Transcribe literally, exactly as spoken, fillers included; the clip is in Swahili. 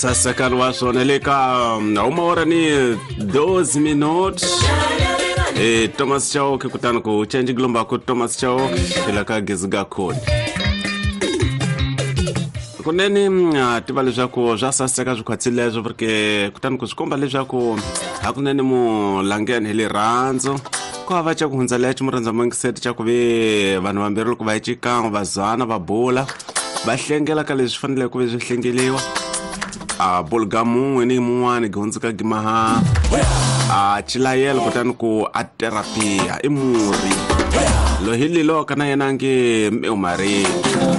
Sasa kalwa soneleka uma hora ni doze minutos. E Thomas Chao kikutana ku change glomba ku Thomas Chao ilaka gizga code. Kuneni tiba leswaku já saseka zvikwatsilezo porque kutani ku swikomba leswaku hakunene mu langeni hili ranzo ko ava cha ku hundza lecho muranza mindset cha ku ve vanhu vambirhi ku va chikango vazana va bula va hlengela ka leswi fanele ku ve swi hlengeliwa a bolgamu ni muwani gonzika gimaha a chilayela kutani ku a therapy imuri lo hili lo kana yena nge umari